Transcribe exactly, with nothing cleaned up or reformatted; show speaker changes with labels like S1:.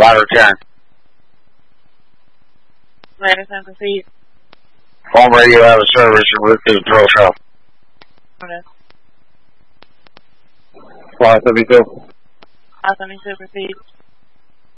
S1: Ladder ten.
S2: Ladder ten, proceed.
S1: Home radio out of service and route to the patrol shop.
S2: Okay.
S1: five seventy-two.
S2: five seventy-two, proceed.